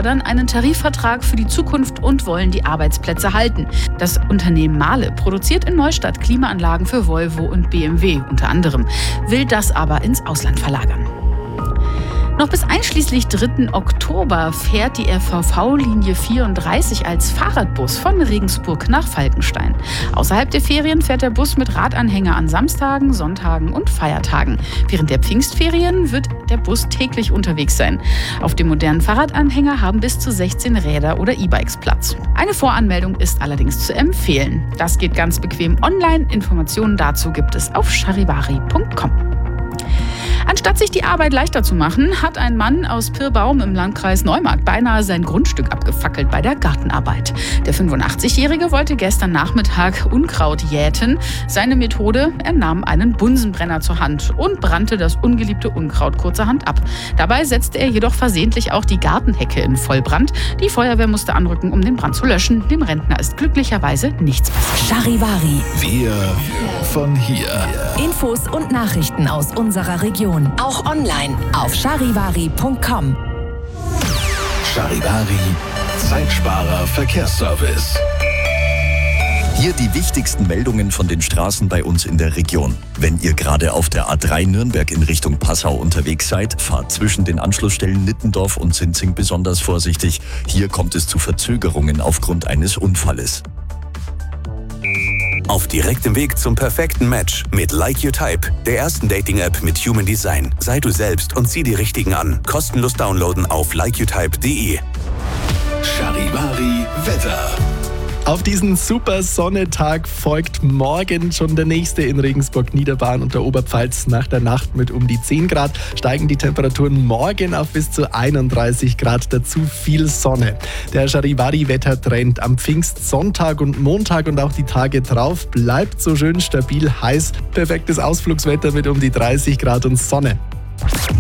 fordern einen Tarifvertrag für die Zukunft und wollen die Arbeitsplätze halten. Das Unternehmen Mahle produziert in Neustadt Klimaanlagen für Volvo und BMW unter anderem, will das aber ins Ausland verlagern. Noch bis einschließlich 3. Oktober fährt die RVV-Linie 34 als Fahrradbus von Regensburg nach Falkenstein. Außerhalb der Ferien fährt der Bus mit Radanhänger an Samstagen, Sonntagen und Feiertagen. Während der Pfingstferien wird der Bus täglich unterwegs sein. Auf dem modernen Fahrradanhänger haben bis zu 16 Räder oder E-Bikes Platz. Eine Voranmeldung ist allerdings zu empfehlen. Das geht ganz bequem online. Informationen dazu gibt es auf charivari.com. Anstatt sich die Arbeit leichter zu machen, hat ein Mann aus Pirbaum im Landkreis Neumarkt beinahe sein Grundstück abgefackelt bei der Gartenarbeit. Der 85-Jährige wollte gestern Nachmittag Unkraut jäten. Seine Methode: Er nahm einen Bunsenbrenner zur Hand und brannte das ungeliebte Unkraut kurzerhand ab. Dabei setzte er jedoch versehentlich auch die Gartenhecke in Vollbrand. Die Feuerwehr musste anrücken, um den Brand zu löschen. Dem Rentner ist glücklicherweise nichts passiert. Charivari. Wir von hier. Infos und Nachrichten aus unserer Region. Auch online auf charivari.com. Charivari, Zeitsparer Verkehrsservice. Hier die wichtigsten Meldungen von den Straßen bei uns in der Region. Wenn ihr gerade auf der A3 Nürnberg in Richtung Passau unterwegs seid, fahrt zwischen den Anschlussstellen Nittendorf und Sinzing besonders vorsichtig. Hier kommt es zu Verzögerungen aufgrund eines Unfalles. Auf direktem Weg zum perfekten Match mit Like Your Type, der ersten Dating-App mit Human Design. Sei du selbst und zieh die Richtigen an. Kostenlos downloaden auf likeyourtype.de. Charivari Wetter. Auf diesen super Sonnetag folgt morgen schon der nächste in Regensburg, Niederbayern und der Oberpfalz. Nach der Nacht mit um die 10 Grad steigen die Temperaturen morgen auf bis zu 31 Grad. Dazu viel Sonne. Der Charivari-Wettertrend am Pfingstsonntag und Montag und auch die Tage drauf bleibt so schön stabil heiß. Perfektes Ausflugswetter mit um die 30 Grad und Sonne.